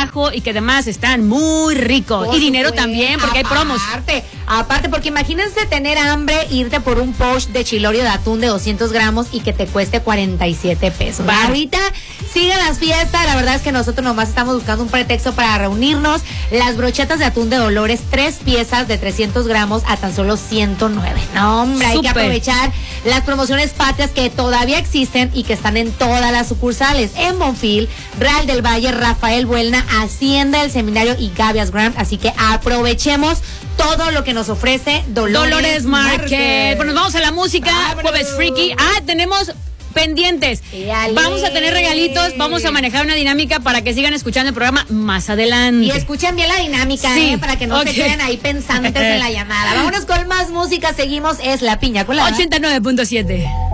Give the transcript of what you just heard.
bajo y que además están muy ricos. Y dinero también, porque hay promos. Aparte, porque imagínense tener hambre, irte por un poch de chilorio de atún de 200 gramos y que te cueste 47 pesos. Ahorita sigan las fiestas, la verdad es que nosotros nomás estamos buscando un pretexto para reunirnos. Las brochetas de atún de Dolores, 3 piezas de 300 gramos a tan solo 109. No, hombre, hay que aprovechar las promociones patrias que todavía existen y que están en todas las sucursales. En Bonfil, Real del Valle, Rafael Buelna, Hacienda del Seminario y Gavias Grand. Así que aprovechemos todo lo que nos ofrece Dolores Market. Bueno, nos vamos a la música. Jueves Freaky. Tenemos pendientes. Vamos a tener regalitos, vamos a manejar una dinámica para que sigan escuchando el programa más adelante. Y escuchen bien la dinámica, para que no se queden ahí pensantes en la llamada. Vámonos con más música, seguimos, es La Piña Colada. 89.7.